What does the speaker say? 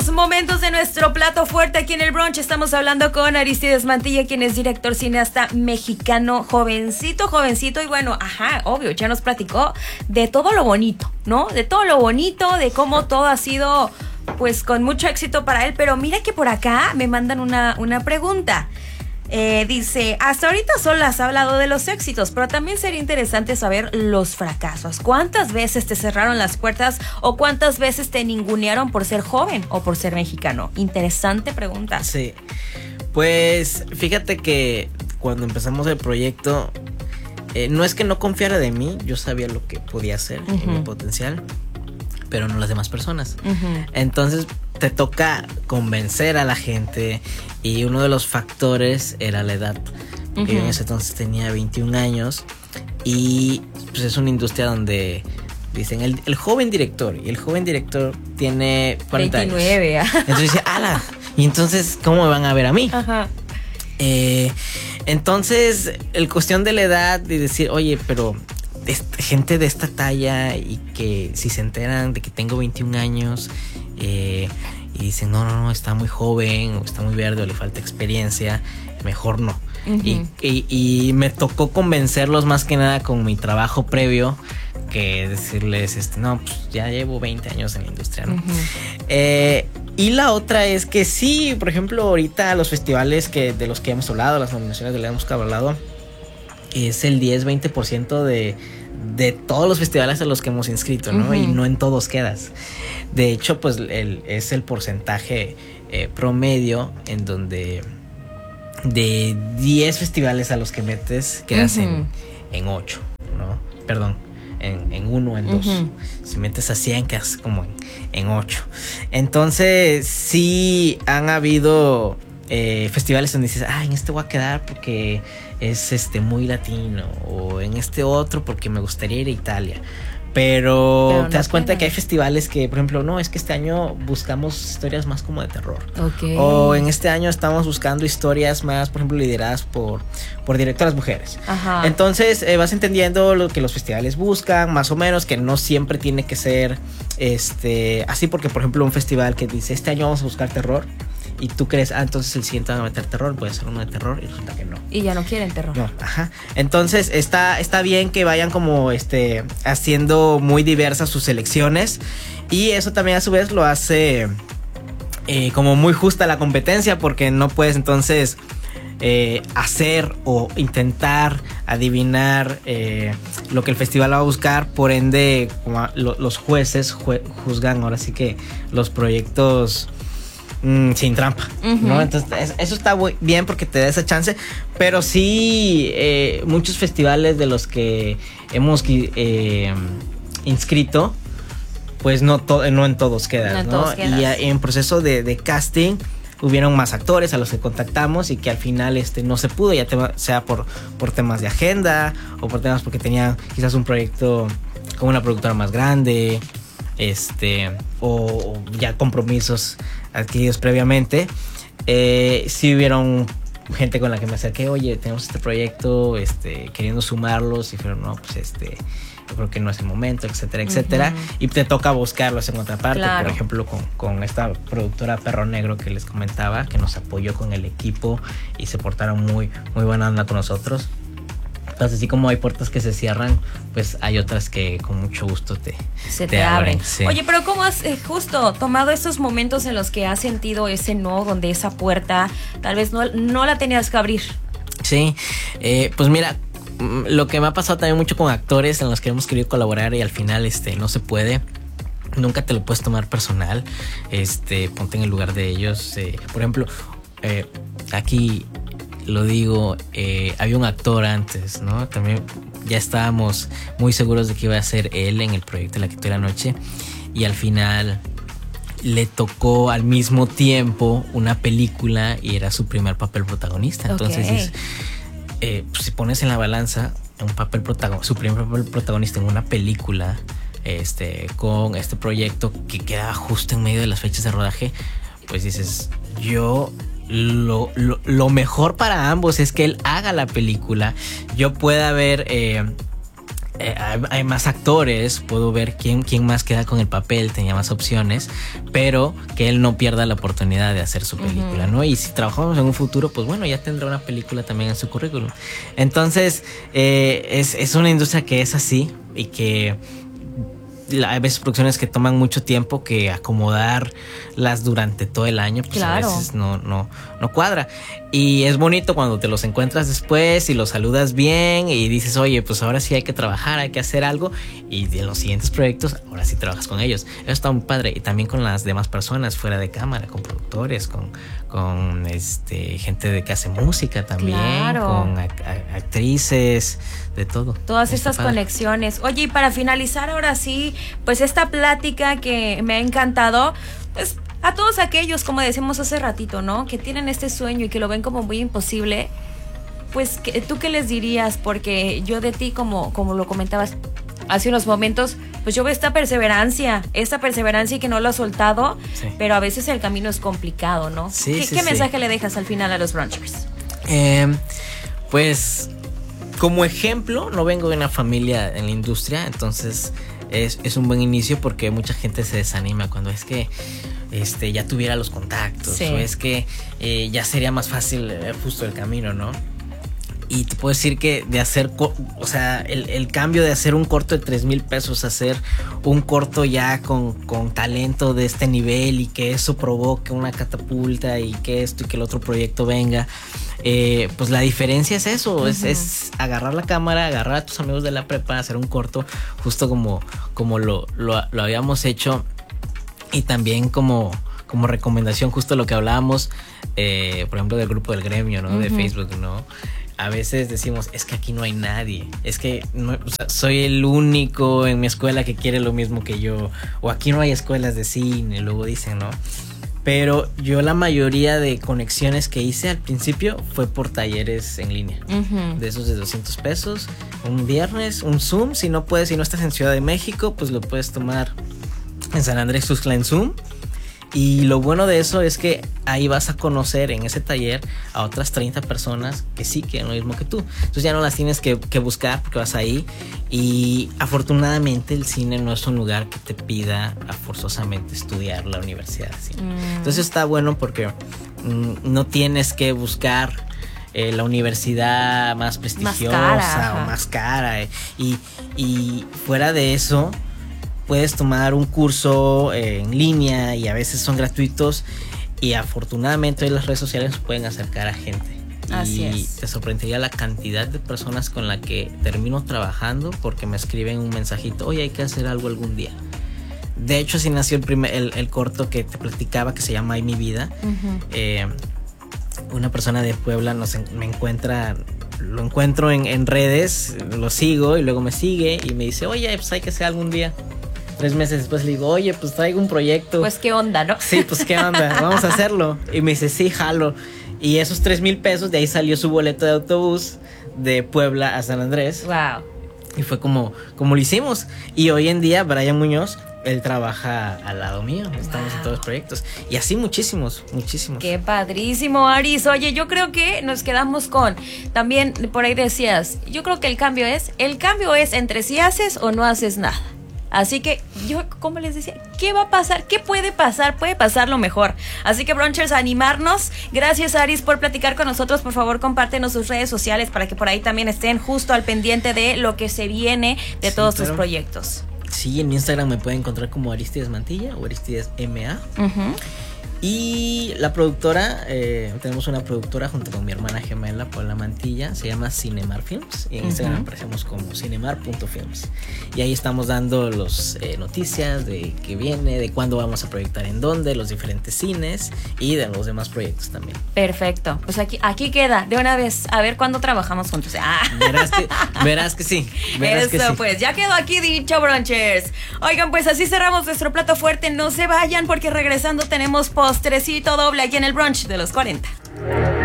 estos momentos de nuestro plato fuerte aquí en el brunch. Estamos hablando con Arístides Mantilla, quien es director cineasta mexicano, jovencito. Y bueno, obvio, ya nos platicó de todo lo bonito, ¿no? De todo lo bonito, de cómo todo ha sido, pues, con mucho éxito para él. Pero mira que por acá me mandan una pregunta. Dice, hasta ahorita solo has hablado de los éxitos, pero también sería interesante saber los fracasos. ¿Cuántas veces te cerraron las puertas o cuántas veces te ningunearon por ser joven o por ser mexicano? Interesante pregunta. Sí, pues fíjate que cuando empezamos el proyecto, no es que no confiara de mí, yo sabía lo que podía hacer, en mi potencial, pero no las demás personas. Entonces te toca convencer a la gente y uno de los factores era la edad. Yo en ese entonces tenía 21 años y pues es una industria donde dicen el joven director, y el joven director tiene 40 29 años. Entonces dice, ¡ala! Y entonces, ¿cómo me van a ver a mí? Entonces, el cuestión de la edad y decir, oye, pero gente de esta talla y que si se enteran de que tengo 21 años y dicen, no, está muy joven o está muy verde o le falta experiencia, mejor no. Y me tocó convencerlos más que nada con mi trabajo previo que decirles, no, pues ya llevo 20 años en la industria, ¿no? Y la otra es que sí, por ejemplo, ahorita los festivales de los que hemos hablado, las nominaciones de los que hemos hablado, es el 10-20% de todos los festivales a los que hemos inscrito, ¿no? Y no en todos quedas. De hecho, pues es el porcentaje promedio en donde de 10 festivales a los que metes quedas en 8, ¿no? Perdón, en 1 en 2. Si metes a 100 quedas como en 8. Entonces sí han habido festivales donde dices, en este voy a quedar porque es muy latino, o en este otro porque me gustaría ir a Italia. Pero te das cuenta que hay festivales que, por ejemplo, no, es que este año buscamos historias más como de terror. O en este año estamos buscando historias más, por ejemplo, lideradas por directoras mujeres. Entonces vas entendiendo lo que los festivales buscan, más o menos, que no siempre tiene que ser así, porque, por ejemplo, un festival que dice, este año vamos a buscar terror, y tú crees, entonces el siguiente van a meter terror, puede ser uno de terror, y resulta que no. Y ya no quieren terror. No, Entonces está bien que vayan como haciendo muy diversas sus selecciones, y eso también a su vez lo hace como muy justa la competencia, porque no puedes entonces hacer o intentar adivinar lo que el festival va a buscar. Por ende, como los jueces juzgan ahora sí que los proyectos sin trampa, ¿no? Entonces eso está muy bien porque te da esa chance, pero sí muchos festivales de los que hemos inscrito, pues no en todos quedas, ¿no? Y en proceso de casting hubieron más actores a los que contactamos y que al final no se pudo, ya sea por temas de agenda o por temas porque tenían quizás un proyecto con una productora más grande, o ya compromisos adquiridos previamente. Sí hubieron gente con la que me acerqué, oye, tenemos este proyecto, queriendo sumarlos, y fueron, no, pues yo creo que no es el momento, etcétera, etcétera. Y te toca buscarlos en otra parte. Por ejemplo, con esta productora Perro Negro que les comentaba, que nos apoyó con el equipo y se portaron muy, muy buena onda con nosotros. Entonces, así como hay puertas que se cierran, pues hay otras que con mucho gusto te abren. Sí. Oye, pero ¿cómo has justo tomado esos momentos en los que has sentido ese no, donde esa puerta tal vez no la tenías que abrir? Sí, pues mira, lo que me ha pasado también mucho con actores en los que hemos querido colaborar y al final no se puede. Nunca te lo puedes tomar personal. Ponte en el lugar de ellos. Por ejemplo, aquí lo digo, había un actor antes, ¿no? También ya estábamos muy seguros de que iba a ser él en el proyecto de La Quito de la Noche, y al final le tocó al mismo tiempo una película y era su primer papel protagonista. Entonces pues si pones en la balanza su primer papel protagonista en una película, con este proyecto que queda justo en medio de las fechas de rodaje, pues dices, lo mejor para ambos es que él haga la película, yo pueda ver hay más actores, puedo ver quién más queda con el papel, tenía más opciones, pero que él no pierda la oportunidad de hacer su película, ¿no? Y si trabajamos en un futuro, pues bueno, ya tendrá una película también en su currículum. Entonces, es una industria que es así y que hay veces producciones que toman mucho tiempo, que acomodarlas durante todo el año, pues claro, a veces no cuadra. Y es bonito cuando te los encuentras después y los saludas bien y dices, oye, pues ahora sí hay que trabajar, hay que hacer algo, y en los siguientes proyectos ahora sí trabajas con ellos. Eso está muy padre. Y también con las demás personas fuera de cámara, con productores, con gente que hace música también, claro, con actrices, de todo. Todas estas conexiones. Oye, y para finalizar ahora sí, pues esta plática que me ha encantado, pues a todos aquellos, como decíamos hace ratito, ¿no? Que tienen este sueño y que lo ven como muy imposible, pues ¿tú qué les dirías? Porque yo de ti, como lo comentabas hace unos momentos, pues yo veo esta perseverancia y que no lo has soltado, sí, pero a veces el camino es complicado, ¿no? Sí, ¿Qué mensaje le dejas al final a los brunchers? Pues como ejemplo, no vengo de una familia en la industria, entonces es un buen inicio, porque mucha gente se desanima cuando es que ya tuviera los contactos, sí, o es que ya sería más fácil justo el camino, ¿no? Y te puedo decir que de hacer, o sea, el cambio de hacer un corto de 3,000 pesos a hacer un corto ya con talento de este nivel, y que eso provoque una catapulta, y que esto y que el otro proyecto venga, pues la diferencia es eso, uh-huh, es agarrar la cámara, agarrar a tus amigos de la prepa, hacer un corto justo como lo habíamos hecho. Y también como recomendación, justo lo que hablábamos, por ejemplo, del grupo del gremio, ¿no? Uh-huh. De Facebook, ¿no? A veces decimos, es que aquí no hay nadie, es que o sea, soy el único en mi escuela que quiere lo mismo que yo, o aquí no hay escuelas de cine, luego dicen, ¿no? Pero yo la mayoría de conexiones que hice al principio fue por talleres en línea, uh-huh, de esos de 200 pesos, un viernes, un Zoom. Si no estás en Ciudad de México, pues lo puedes tomar en San Andrés Tuxtla en Zoom. Y lo bueno de eso es que ahí vas a conocer en ese taller a otras 30 personas que sí quieren lo mismo que tú. Entonces ya no las tienes que buscar, porque vas ahí. Y afortunadamente el cine no es un lugar que te pida forzosamente estudiar la universidad, ¿sí? Entonces está bueno porque no tienes que buscar la universidad más prestigiosa o más cara. Y fuera de eso, puedes tomar un curso en línea, y a veces son gratuitos, y afortunadamente hoy las redes sociales pueden acercar a gente. Así y es. Te sorprendería la cantidad de personas con la que termino trabajando porque me escriben un mensajito, oye, hay que hacer algo algún día. De hecho, así nació el corto que te platicaba, que se llama Ay, mi vida. Uh-huh. Una persona de Puebla lo encuentro en redes, lo sigo, y luego me sigue y me dice, oye, pues hay que hacer algún día. 3 meses después le digo, oye, pues traigo un proyecto. Pues qué onda, ¿no? Sí, pues qué onda, vamos a hacerlo. Y me dice, sí, jalo. Y esos 3,000 pesos, de ahí salió su boleto de autobús de Puebla a San Andrés. Wow. Y fue como lo hicimos. Y hoy en día, Brian Muñoz, él trabaja al lado mío. Estamos en todos los proyectos. Y así muchísimos. Qué padrísimo, Aris. Oye, yo creo que nos quedamos con, también por ahí decías, yo creo que el cambio es entre si haces o no haces nada. Así que yo, como les decía, ¿qué va a pasar? ¿Qué puede pasar? Puede pasar lo mejor. Así que, brunchers, animarnos. Gracias, Aris, por platicar con nosotros. Por favor, compártenos sus redes sociales para que por ahí también estén justo al pendiente de lo que se viene de todos tus proyectos. Sí, en mi Instagram me pueden encontrar como Aristides Mantilla o Aristides MA. Uh-huh. Y la productora, tenemos una productora junto con mi hermana gemela, Paula Mantilla, se llama Cinemar Films, y en Instagram aparecemos como cinemar.films. Y ahí estamos dando las noticias de qué viene, de cuándo vamos a proyectar en dónde, los diferentes cines y de los demás proyectos también. Perfecto, pues aquí queda, de una vez, a ver cuándo trabajamos juntos. Verás que sí. Pues ya quedó aquí dicho, brunchers. Oigan, pues así cerramos nuestro plato fuerte. No se vayan, porque regresando tenemos postrecito doble aquí en el brunch de los 40.